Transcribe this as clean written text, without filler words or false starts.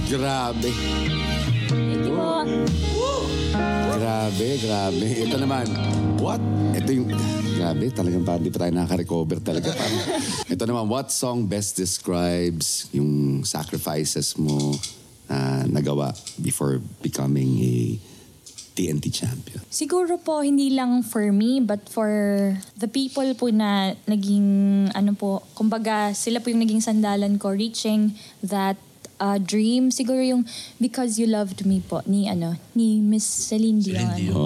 Grabe. Grabe. Ito naman. What? Ito yung... Grabe, talagang parang di pa tayo nakaka-recover talaga. Ito naman, what song best describes yung sacrifices mo na nagawa before becoming a TNT champion? Siguro po, hindi lang for me, but for the people po na naging, kumbaga, sila po yung naging sandalan ko, reaching that dream. Siguro yung Because You Loved Me po, ni Miss Celine Dion.